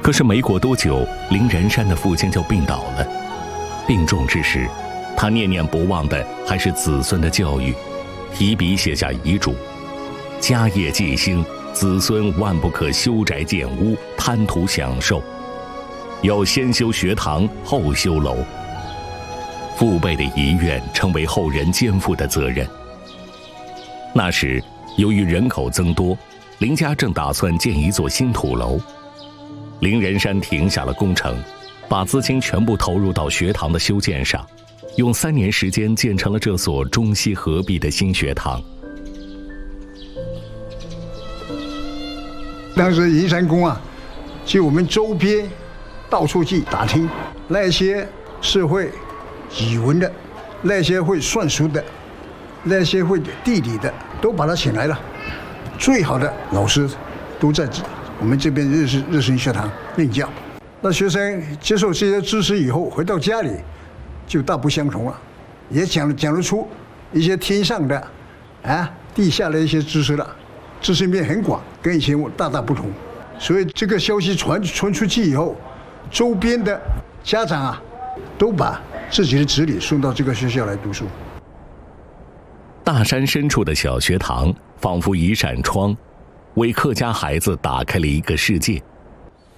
可是没过多久，林仁山的父亲就病倒了。病重之时，他念念不忘的还是子孙的教育，提笔写下遗嘱：家业继兴，子孙万不可修宅建屋，贪图享受，要先修学堂，后修楼。父辈的遗愿成为后人肩负的责任。那时，由于人口增多，林家正打算建一座新土楼。林仁山停下了工程，把资金全部投入到学堂的修建上，用3年时间建成了这所中西合璧的新学堂。 当时银山宫啊，就我们周边到处去打听，那些是会语文的，那些会算术的，那些会地理的，都把他请来了。最好的老师都在我们这边日升学堂任教。那学生接受这些知识以后，回到家里就大不相同了，也讲得出一些天上的地下的一些知识了，知识面很广，跟以前大不同。所以这个消息传出去以后，周边的家长啊，都把自己的子女送到这个学校来读书。 大山深处的小学堂，仿佛一扇窗，为客家孩子打开了一个世界。